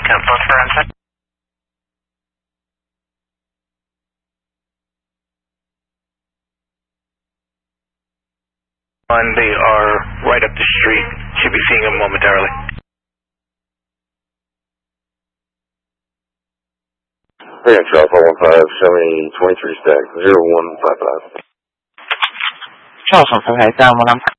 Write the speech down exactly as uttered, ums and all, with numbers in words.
Temple Forensic. And they are right up the street. Should be seeing them momentarily. Hey, Charles four one five, show me twenty-three stack, zero one five five. Charles one five five, down one, I'm